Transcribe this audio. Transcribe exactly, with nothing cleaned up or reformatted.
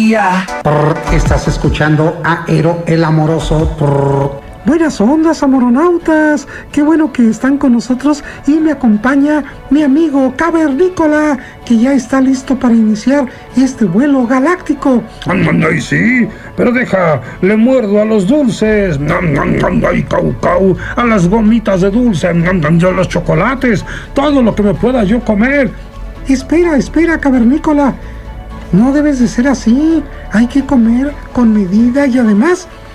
día. Prr, estás escuchando a Ero el Amoroso. Prr. Buenas ondas, amoronautas. Qué bueno que están con nosotros y me acompaña mi amigo Cavernícola, que ya está listo para iniciar este vuelo galáctico. ¡Ay, sí! Pero deja, le muerdo a los dulces. ¡Ay, cau, cau! A las gomitas de dulce, a los chocolates, todo lo que me pueda yo comer. Espera, espera, Cavernícola. No debes de ser así. Hay que comer con medida y además